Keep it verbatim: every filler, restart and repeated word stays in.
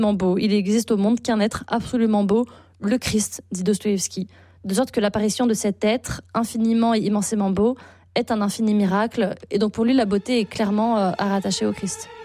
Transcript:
beau. Il existe au monde qu'un être absolument beau, le Christ, dit Dostoïevski. De sorte que l'apparition de cet être, infiniment et immensément beau, est un infini miracle. Et donc pour lui, la beauté est clairement à rattacher au Christ.